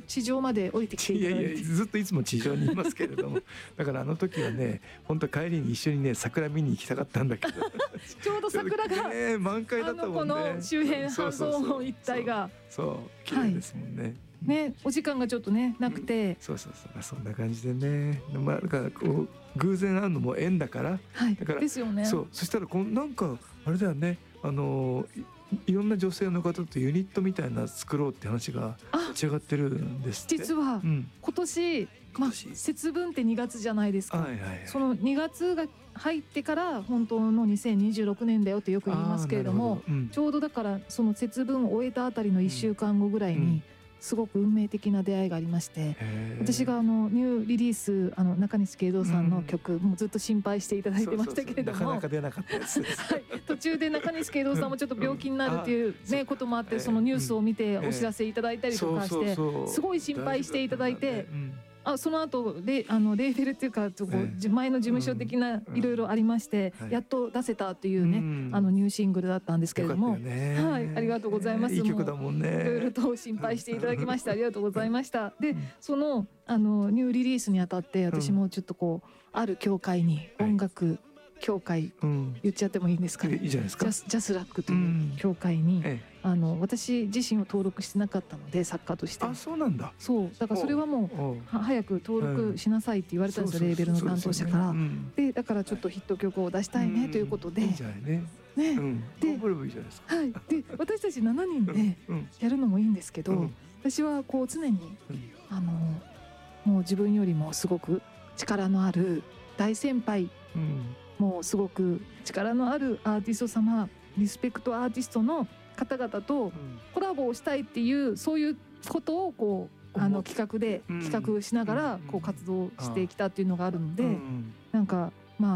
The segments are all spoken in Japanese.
地上まで降りてきていただいて。 いやずっといつも地上にいますけれどもだからあの時はね本当帰りに一緒にね桜見に行きたかったんだけどちょうど桜が、 満開だったもんね。 この周辺半蔵一帯がそう綺麗ですもんね。 ね、お時間がちょっとねなくて、 そんな感じでね、だからこう偶然会うのも縁だから、だからですよね。 そしたらなんかあれだよね、いろんな女性の方とユニットみたいな作ろうって話が違ってるんですって。 実は今年、節分って2月じゃないですか。その2月が入ってから本当の2026年だよってよく言いますけれども、ちょうどだからその節分を終えたあたりの1週間後ぐらいにすごく運命的な出会いがありまして、私がニューリリース中西慶三さんの曲もずっと心配していただいてましたけれども、 なかなか出なかったです途中で中西慶三さんもちょっと病気になるっていうねこともあって、そのニュースを見てお知らせいただいたりとかしてすごい心配していただいて、その後レーベルっていうか前の事務所的ないろいろありまして、やっと出せたっていうねニューシングルだったんですけれども、ありがとうございます。 いい曲だもんね。 いろいろと心配していただきましてありがとうございました。でそのニューリリースにあたって私もちょっとこうある教会に音楽教会言っちゃってもいいんですかね。 いいじゃないですか。 ジャスラックという教会に私自身を登録してなかったので、作家として。 そうなんだ。 そうだからそれはもう早く登録しなさいって言われたんですよ、レーベルの担当者から。でだからちょっとヒット曲を出したいねということで、 いいじゃないね。で私たち7人でやるのもいいんですけど、私はこう常にもう自分よりもすごく力のある大先輩、もうすごく力のあるアーティスト様、リスペクトアーティストの方々とコラボをしたいっていう、そういうことをこう企画しながらこう活動してきたっていうのがあるので、なんか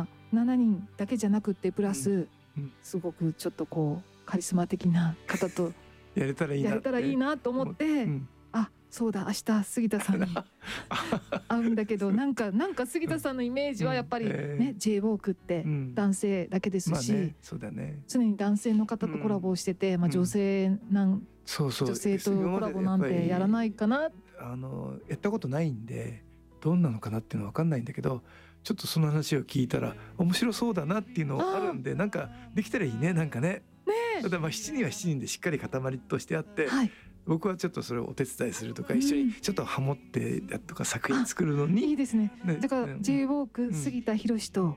7人だけじゃなくってプラスすごくちょっとこうカリスマ的な方とやれたらいいなと思って、そうだ明日杉田さんに会うんだけど、なんか杉田さんのイメージはやっぱりね J-WALK って男性だけですし、常に男性の方とコラボをしてて、女性とコラボなんてやらないかな。 やったことないんでどんなのかなっていうのは分かんないんだけど、ちょっとその話を聞いたら面白そうだなっていうのがあるんで、なんかできたらいいね。なんかね。ただ7人は7人でしっかり塊としてあって、僕はちょっとそれをお手伝いするとか、一緒にちょっとハモってやとか作品作るのにいいですね。だから J-WALK 杉田博と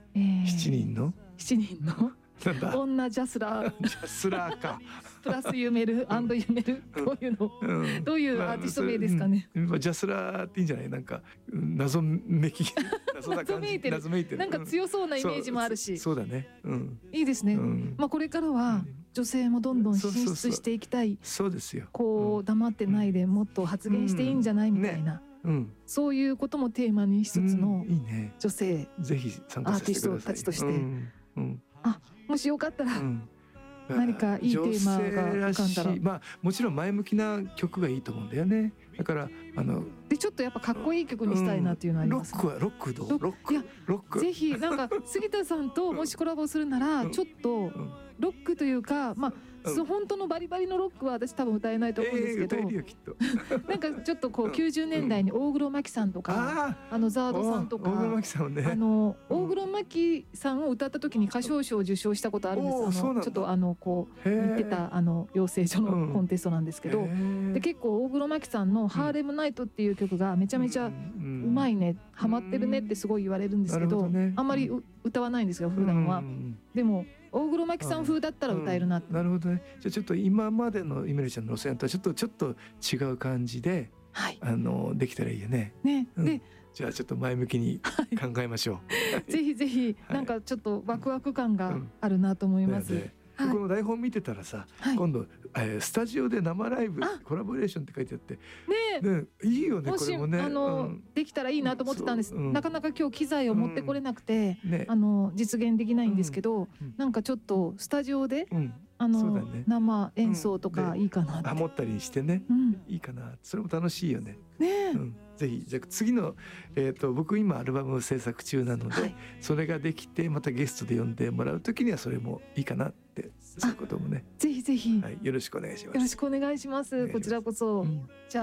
7人の女ジャスラーかプラスユメル&ユメル、どういうの、どういうアーティスト名ですかね。 ジャスラーっていいんじゃない。なんか謎めき謎めいてる、 なんか強そうなイメージもあるし。 そうだね。 いいですね。これからは女性もどんどん進出していきたい。 そうですよ。 こう黙ってないでもっと発言していいんじゃないみたいな、そういうこともテーマに一つの女性アーティストたちとして、もしよかったら何かいいテーマが浮かんだら、 もちろん前向きな曲がいいと思うんだよね。だからでちょっとやっぱかっこいい曲にしたいなっていうのはあります。 ロックどう？ロックぜひなんか杉田さんともしコラボするならちょっとロックというか、本当のバリバリのロックは私多分歌えないと思うんですけど、なんかちょっとこう90年代に大黒摩季さんとかザードさんとか、大黒摩季さんを歌った時に歌唱賞を受賞したことあるんです。ちょっとこう言ってた養成所のコンテストなんですけど、で結構大黒摩季さんの「ハーレムナイト」っていう曲がめちゃめちゃうまいね、ハマってるねってすごい言われるんですけど、あんまり歌わないんですよ普段は。でも大黒摩季さん風だったら歌えるなって。 なるほどね。じゃあちょっと今までのイメルちゃんの路線とはちょっと違う感じで、できたらいいよね。 でじゃあちょっと前向きに考えましょう。ぜひぜひなんかちょっとワクワク感があるなと思います。 この台本見てたらさ、今度スタジオで生ライブコラボレーションって書いてあっていいよね。これもねできたらいいなと思ってたんです。なかなか今日機材を持ってこれなくて実現できないんですけど、なんかちょっとスタジオで生演奏とかいいかなって、 ハモったりしてね、いいかな。それも楽しいよね。ぜひじゃあ次の僕今アルバム制作中なので、それができてまたゲストで呼んでもらう時にはそれもいいかなって、そういうこともね、 ぜひぜひよろしくお願いします。 よろしくお願いします。こちらこそ。じゃあ